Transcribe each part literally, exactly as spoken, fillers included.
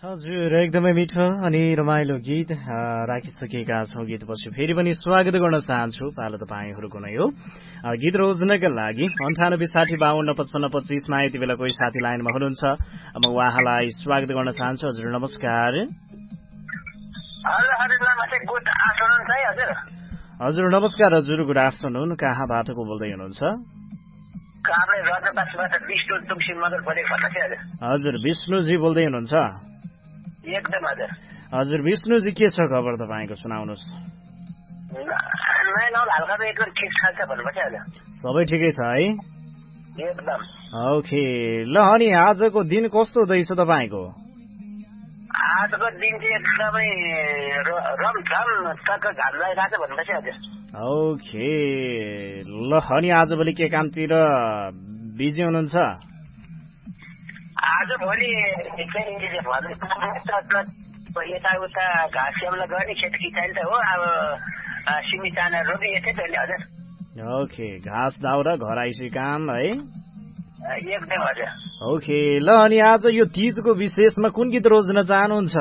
हजुर एकदमै मिठो अनि रमाइलो गीत राखिसकेका छौँ। गीतपछि फेरि पनि स्वागत गर्न चाहन्छु। पालो तपाईँहरूको नै हो। गीत रोज्नका लागि अन्ठानब्बे साठी बाहन्न पचपन्न पच्चिसमा यति बेला कोही साथी लाइनमा हुनुहुन्छ। म उहाँलाई स्वागत गर्न चाहन्छु। हजुर नमस्कार। हजुर नमस्कार। हजुर गुड आफ्टरनुन। कहाँबाट को बोल्दै हुनुहुन्छ? हजुर विष्णुजी बोल्दै हुनुहुन्छ? एकदम हजुर। हजुर विष्णुजी के छ खबर तपाईँको, सुनाउनुहोस्। सबै ठिकै छ है? एकदम। ओके ल, अनि आजको दिन कस्तो हुँदैछ तपाईँको? आजको दिन चाहिँ एकदमै रमझम टक्क घाम लागिरहेको छ भन्नुपर्छ हजुर। ओके ल, अनि आजभोलि के कामतिर बिजी हुनुहुन्छ? आज भोलि यताउता घाँस स्याउला गर्ने खेत किसानी त हो। अब सिमी चाना रोपी यस्तै त हजुर। ओके घाँस दाउरा घराइसी काम है? एकदम हजुर। ओके ल, अनि आज यो तीजको विशेषमा कुन गीत रोज्न चाहनुहुन्छ?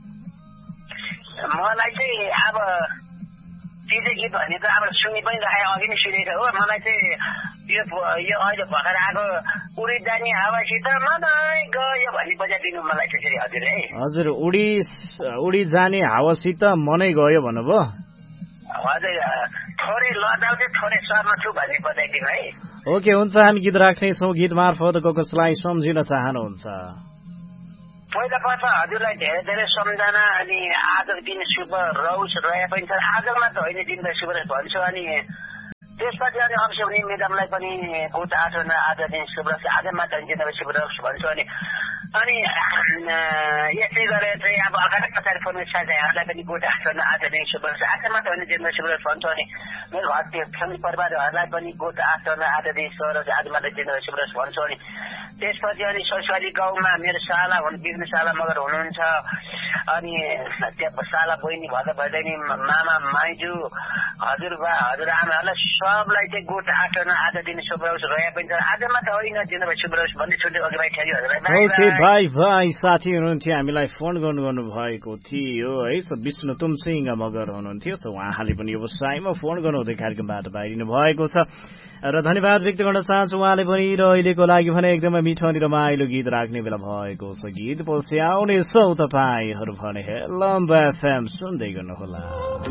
मलाई चाहिँ अब तीज गीत भनेको अब सुनि पनि राखेँ, अघि नै सुनेको हो। मलाई चाहिँ यो यो अहिले भर्खर आएको उडी जाने हावासित मनै गयो भन्ने बजाइदिनु मलाई त्यसरी हजुर है। हजुर उडी उडी जाने हावासित मनै गयो भन्नुभयो? हजुर थोरै लजाउ चाहिँ थोरै सर्न छु भन्ने बजाइदिनु है। ओके हुन्छ, हामी गीत राख्नेछौँ। गीत मार्फत कसलाई सम्झिन चाहनुहुन्छ? पहिला पर्छ हजुरलाई धेरै धेरै सम्झना। अनि आजको दिन शुभ रहोस्, रहे पनि छ। आजको मात्र होइन, दिनभरि शुभ रहोस् भन्छु। अनि त्यसपछि अनि अवश्य हुने मेडमलाई पनि बहुत आठवटा आज दिन शुभ रहोस्, आज मात्र होइन दिनभरि शुभ रहोस् भन्छु। अनि अनि यसै गरेर चाहिँ अब अगाडि पछाडि फोन साथीहरूलाई पनि बहुत आठवटा आज दिन शुभ रहोस्, आज मात्र होइन दिनभरि शुभ रहोस् भन्छु। अनि मेरो घर फ्यामिली परिवारहरूलाई पनि बहुत आठवटा आज दिन शुभ रहोस्, आज मात्र दिनभरि शुभ रहोस् भन्छु। अनि त्यसपछि अनि ससुवाली गाउँमा मेरो साला हुनु विष्णु साला मगर हुनुहुन्छ। अनि त्यहाँ साला बहिनी भदा भदैनी मामा माइजू हजुरबा हजुरआमाहरूलाई सबलाई चाहिँ गोठ आठवटा आज दिन शुभ रहोस्, रहे पनि छ। आज मात्र होइन दिनभरि शुभ रहोस् भन्दै छुट्टै अघि भाइ ठ्यारी हजुरलाई। ओके भाइ भाइ साथी हुनुहुन्थ्यो, हामीलाई फोन गर्नु गर्नु भएको थियो है। विष्णु तुमसिंह मगर हुनुहुन्थ्यो। सो उहाँले पनि व्यवसायमा फोन गर्नुहुँदै कार्यक्रमबाट बाहिरिनु भएको छ र धन्यवाद व्यक्त गर्न चाहन्छु उहाँले पनि। र अहिलेको लागि भने एकदमै मिठो अनि रमाइलो गीत राख्ने बेला भएको छ। गीत पछि आउनेछौ, तपाईँहरू भने लम्बा एफएम सुन्दै गर्नुहोला।